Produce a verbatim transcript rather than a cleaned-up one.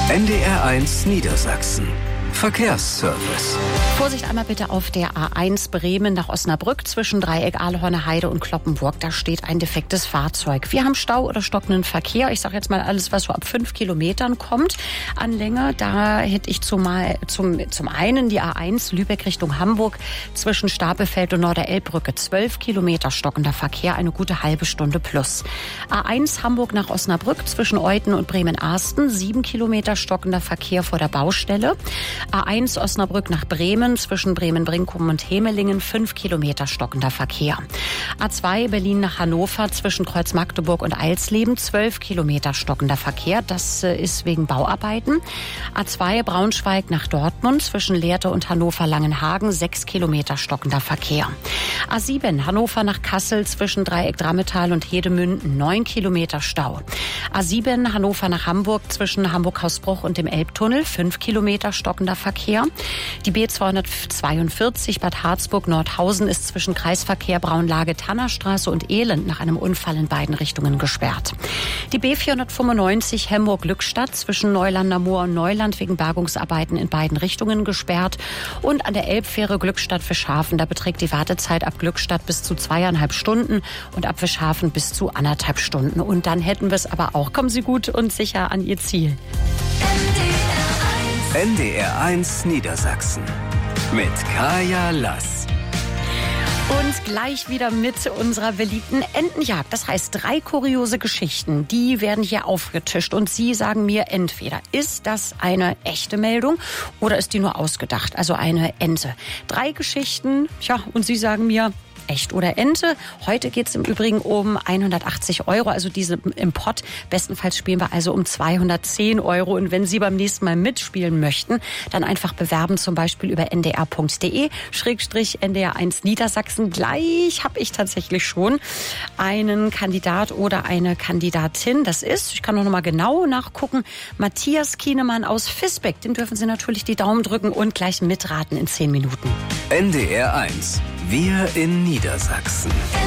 N D R eins Niedersachsen. Verkehrsservice. Vorsicht einmal bitte auf der A eins Bremen nach Osnabrück zwischen Dreieck Ahlhorner Heide und Cloppenburg. Da steht ein defektes Fahrzeug. Wir haben Stau oder stockenden Verkehr. Ich sage jetzt mal alles, was so ab fünf Kilometern kommt an Länge. Da hätte ich zumal, zum, zum einen die A eins Lübeck Richtung Hamburg zwischen Stapelfeld und Norderelbbrücke. zwölf Kilometer stockender Verkehr, eine gute halbe Stunde plus. A eins Hamburg nach Osnabrück zwischen Euthen und Bremen-Arsten. sieben Kilometer stockender Verkehr vor der Baustelle. A eins Osnabrück nach Bremen zwischen Bremen-Brinkum und Hemelingen, fünf Kilometer stockender Verkehr. A zwei Berlin nach Hannover zwischen Kreuz Magdeburg und Eilsleben, zwölf Kilometer stockender Verkehr. Das ist wegen Bauarbeiten. A zwei Braunschweig nach Dortmund zwischen Lehrte und Hannover-Langenhagen, sechs Kilometer stockender Verkehr. A sieben Hannover nach Kassel zwischen Dreieck Drammetal und Hedemünden, neun Kilometer Stau. A sieben Hannover nach Hamburg zwischen Hamburg-Hausbruch und dem Elbtunnel, fünf Kilometer stockender Verkehr. Die B zweihundertzweiundvierzig Bad Harzburg-Nordhausen ist zwischen Kreisverkehr Braunlage Tannerstraße und Elend nach einem Unfall in beiden Richtungen gesperrt. Die B vierhundertfünfundneunzig Hemburg-Glückstadt zwischen Neulander Moor und Neuland wegen Bergungsarbeiten in beiden Richtungen gesperrt. Und an der Elbfähre Glückstadt-Fischhafen, da beträgt die Wartezeit ab Glückstadt bis zu zweieinhalb Stunden und ab Fischhafen bis zu anderthalb Stunden. Und dann hätten wir es aber auch. Kommen Sie gut und sicher an Ihr Ziel. N D R eins Niedersachsen mit Kaya Lass. Und gleich wieder mit unserer beliebten Entenjagd. Das heißt, drei kuriose Geschichten, die werden hier aufgetischt. Und Sie sagen mir entweder, ist das eine echte Meldung oder ist die nur ausgedacht? Also eine Ente. Drei Geschichten, tja, und Sie sagen mir, echt oder Ente. Heute geht es im Übrigen um hundertachtzig Euro, also diese im Pott. Bestenfalls spielen wir also um zweihundertzehn Euro. Und wenn Sie beim nächsten Mal mitspielen möchten, dann einfach bewerben, zum Beispiel über n d r punkt d e schrägstrich n d r eins Niedersachsen. Gleich habe ich tatsächlich schon einen Kandidat oder eine Kandidatin. Das ist, ich kann noch mal genau nachgucken, Matthias Kienemann aus Visbeck. Den dürfen Sie natürlich die Daumen drücken und gleich mitraten in zehn Minuten. N D R eins. Wir in Niedersachsen.